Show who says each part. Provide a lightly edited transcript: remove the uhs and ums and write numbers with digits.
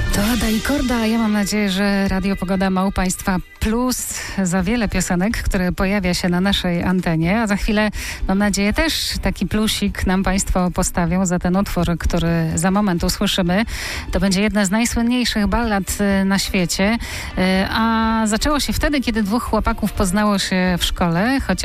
Speaker 1: To Ada i Korda. Ja mam nadzieję, że Radio Pogoda ma u Państwa plus za wiele piosenek, które pojawia się na naszej antenie. A za chwilę, mam nadzieję, też taki plusik nam Państwo postawią za ten utwór, który za moment usłyszymy. To będzie jedna z najsłynniejszych ballad na świecie. A zaczęło się wtedy, kiedy dwóch chłopaków poznało się w szkole, chociaż